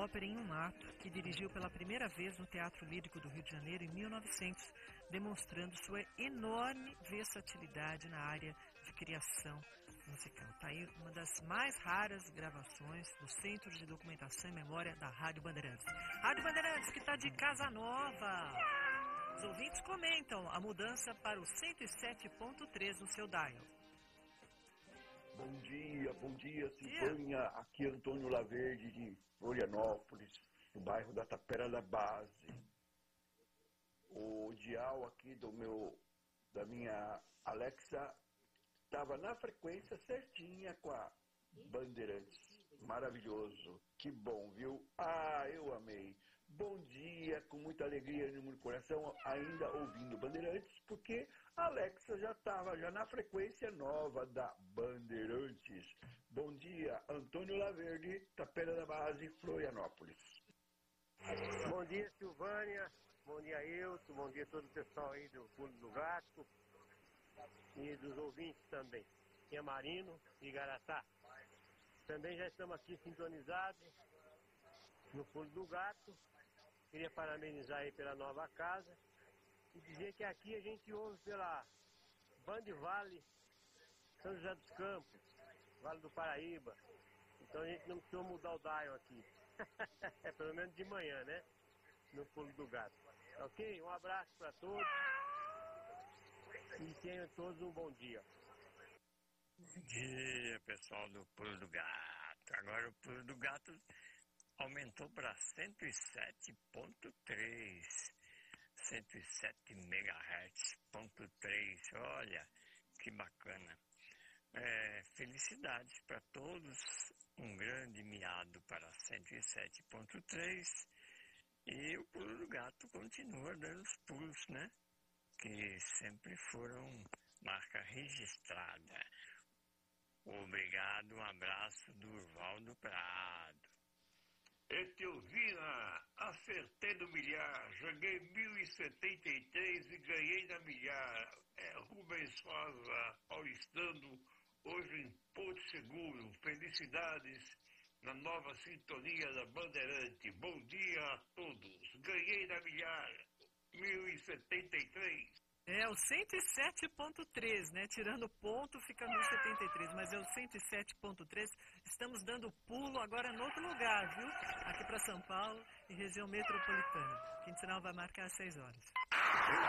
ópera em um ato, que dirigiu pela primeira vez no Teatro Lírico do Rio de Janeiro em 1900, demonstrando sua enorme versatilidade na área de criação musical. Está aí uma das mais raras gravações do Centro de Documentação e Memória da Rádio Bandeirantes. Rádio Bandeirantes, que está de casa nova. Os ouvintes comentam a mudança para o 107.3 no seu dial. Bom dia, Silvânia. Aqui é Antônio Laverde, de Florianópolis, no bairro da Tapera da Base. O dial aqui da minha Alexa estava na frequência certinha com a Bandeirantes. Maravilhoso. Que bom, viu? Eu amei. Bom dia, com muita alegria no meu coração, ainda ouvindo Bandeirantes, porque a Alexa já estava na frequência nova da Bandeirantes. Bom dia, Antônio Laverde, Tapera da Base, Florianópolis. Bom dia, Silvânia. Bom dia, Elton. Bom dia a todo o pessoal aí do Pulo do Gato e dos ouvintes também. Tinha Marino e Igaratá. Também já estamos aqui sintonizados no Pulo do Gato. Queria parabenizar aí pela nova casa e dizer que aqui a gente ouve pela Band Vale, São José dos Campos, Vale do Paraíba. Então a gente não precisa mudar o dial aqui. É pelo menos de manhã, né? No Pulo do Gato. Ok? Um abraço para todos e tenham todos um bom dia. Bom dia, pessoal do Pulo do Gato. Agora o Pulo do Gato aumentou para 107.3, 107 MHz.3. Olha, que bacana. Felicidades para todos, um grande miado para 107.3. E o Pulo do Gato continua dando os pulos, né? Que sempre foram marca registrada. Obrigado, um abraço do Urvaldo Prado. Etelvina, acertei no milhar, joguei 1.073 e ganhei na milhar. Rubens Rosa, paulistano, hoje em Porto Seguro. Felicidades na nova sintonia da Bandeirante. Bom dia a todos. Ganhei na milhar, 1.073. É o 107.3, né? Tirando o ponto, fica 1073, mas é o 107.3. Estamos dando pulo agora em outro lugar, viu? Aqui para São Paulo e região metropolitana. Quem sinal vai marcar às 6 horas.